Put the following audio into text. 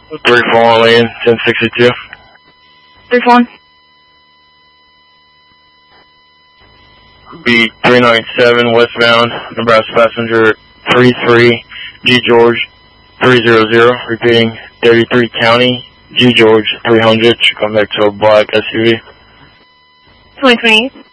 34 lane, 1062. 31. Be 397 westbound, Nebraska passenger 33 G George 300, repeating 33 County G George 300, should come back to a black SUV. 2028.